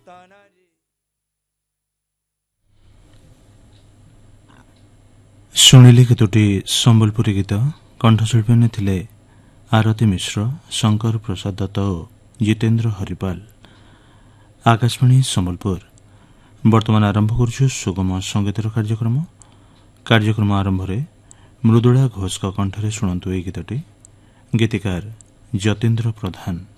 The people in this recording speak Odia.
ଶୁଣିଲେ କେତୋଟି ସମ୍ବଲପୁରୀ ଗୀତ। କଣ୍ଠଶିଳ୍ପୀମାନେ ଥିଲେ ଆରତୀ ମିଶ୍ର, ଶଙ୍କର ପ୍ରସାଦ ଦତ୍ତ ଓ ଜିତେନ୍ଦ୍ର ହରିପାଲ। ଆକାଶବାଣୀ ସମ୍ବଲପୁର। ବର୍ତ୍ତମାନ ଆରମ୍ଭ କରୁଛୁ ସୁଗମ ସଙ୍ଗୀତର କାର୍ଯ୍ୟକ୍ରମ ଆରମ୍ଭରେ ମୃଦୁଳା ଘୋଷଙ୍କ କଣ୍ଠରେ ଶୁଣନ୍ତୁ ଏହି ଗୀତଟି। ଗୀତିକାର ଯତୀନ୍ଦ୍ର ପ୍ରଧାନ।